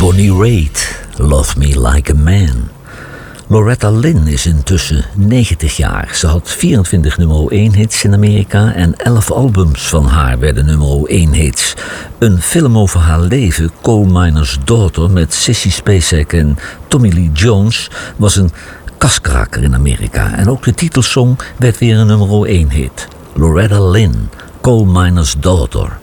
Bonnie Raitt, Love Me Like a Man. Loretta Lynn is intussen 90 jaar. Ze had 24 nummer 1 hits in Amerika en 11 albums van haar werden nummer 1 hits. Een film over haar leven, Coal Miner's Daughter, met Sissy Spacek en Tommy Lee Jones, was een kaskraker in Amerika. En ook de titelsong werd weer een nummer 1 hit. Loretta Lynn, Coal Miner's Daughter.